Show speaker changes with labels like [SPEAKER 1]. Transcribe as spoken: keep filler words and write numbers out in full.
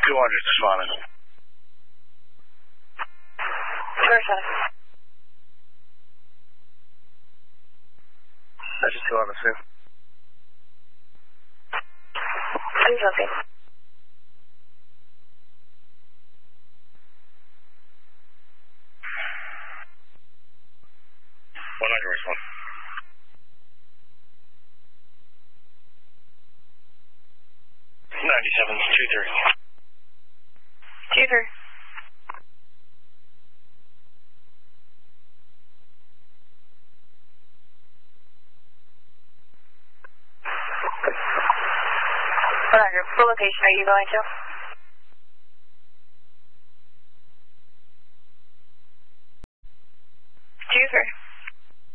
[SPEAKER 1] two hundred responding.
[SPEAKER 2] Sure, sir.
[SPEAKER 1] That's just two hundred, Sue.
[SPEAKER 2] Please, okay.
[SPEAKER 1] one hundred respond. ninety-seven, two three.
[SPEAKER 2] two three. one hundred. What location are you going to?